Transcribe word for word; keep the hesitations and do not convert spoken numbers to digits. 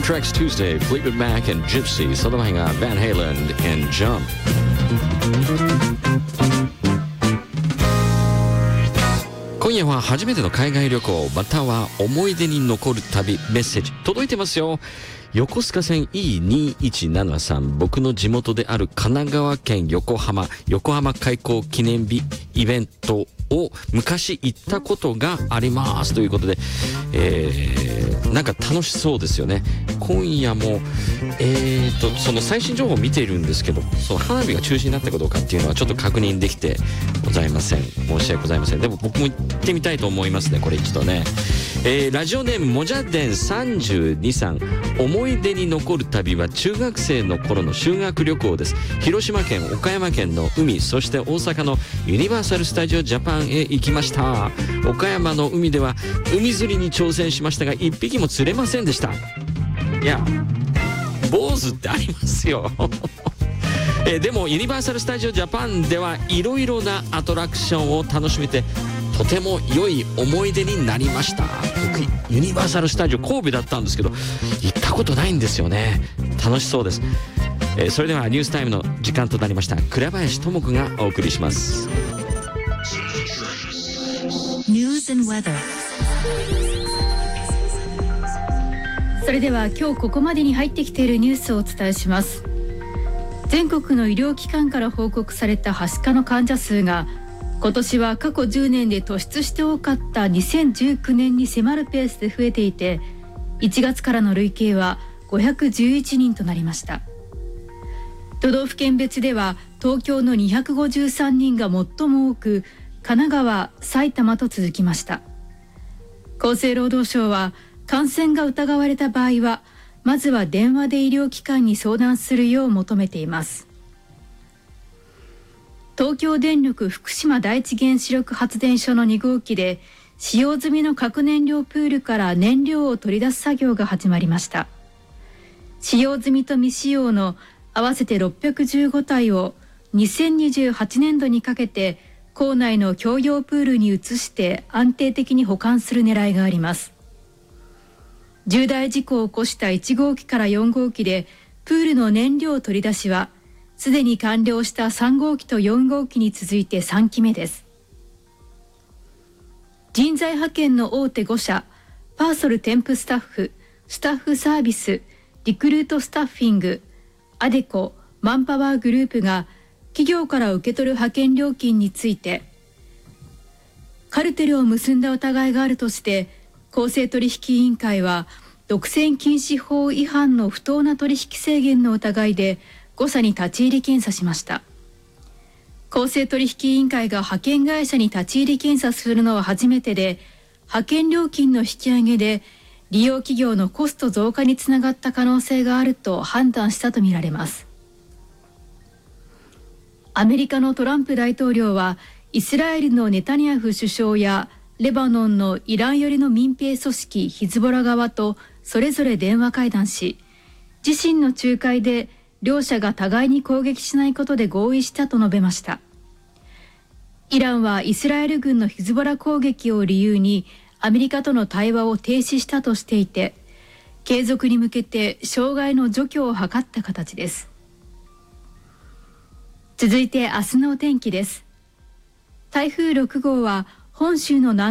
Tracks Tuesday, Fleetwood Mac and Gypsy. その前が Van Halen and Jump。今夜は初めての海外旅行または思い出に残る旅メッセージ届いてますよ。横須賀線 イーにーいちななさん、僕の地元である神奈川県横浜横浜開港記念日イベントを昔行ったことがありますということで、えー、なんか楽しそうですよね。今夜もえーとその最新情報を見ているんですけど、その花火が中止になったかどうかっていうのはちょっと確認できてございません。申し訳ございません。でも僕も行ってみたいと思いますね、これ一度ね。えー、ラジオネームもじゃでんさんじゅうにさん、思い出に残る旅は中学生の頃の修学旅行です。広島県岡山県の海、そして大阪のユニバーサル・スタジオ・ジャパンへ行きました。岡山の海では海釣りに挑戦しましたが一匹も釣れませんでした。いや坊主ってありますよえでもユニバーサル・スタジオ・ジャパンではいろいろなアトラクションを楽しめてとても良い思い出になりました。僕ユニバーサル・スタジオ神戸だったんですけど行ったことないんですよね。楽しそうです。えー、それではニュースタイムの時間となりました。倉林智子がお送りします。 News and Weather。 それでは今日ここまでに入ってきているニュースをお伝えします。全国の医療機関から報告されたはしかの患者数が今年は過去じゅうねんで突出して多かったにせんじゅうきゅうねんに迫るペースで増えていて、いちがつからの累計はごひゃくじゅういちにんとなりました。都道府県別では東京のにひゃくごじゅうさんにんが最も多く、神奈川、埼玉と続きました。厚生労働省は感染が疑われた場合はまずは電話で医療機関に相談するよう求めています。東京電力福島第一原子力発電所のにごうきで使用済みの核燃料プールから燃料を取り出す作業が始まりました。使用済みと未使用の合わせてろっぴゃくじゅうごたいをにせんにじゅうはちねんどにかけて構内の共用プールに移して安定的に保管する狙いがあります。重大事故を起こしたいちごうきからよんごうきでプールの燃料取り出しはすでに完了したさんごうきとよんごうきに続いてさんきめです。人材派遣の大手ごしゃ、パーソル添付スタッフ、スタッフサービス、リクルートスタッフィング、アデコ、マンパワーグループが企業から受け取る派遣料金についてカルテルを結んだ疑いがあるとして公正取引委員会は独占禁止法違反の不当な取引制限の疑いでご社に立ち入り検査しました。公正取引委員会が派遣会社に立ち入り検査するのは初めてで、派遣料金の引き上げで利用企業のコスト増加につながった可能性があると判断したとみられます。アメリカのトランプ大統領はイスラエルのネタニヤフ首相やレバノンのイラン寄りの民兵組織ヒズボラ側とそれぞれ電話会談し、自身の仲介で両者が互いに攻撃しないことで合意したと述べました。イランはイスラエル軍のヒズボラ攻撃を理由にアメリカとの対話を停止したとしていて、継続に向けて障害の除去を図った形です。続いて明日のお天気です。台風ろくごうは本州の南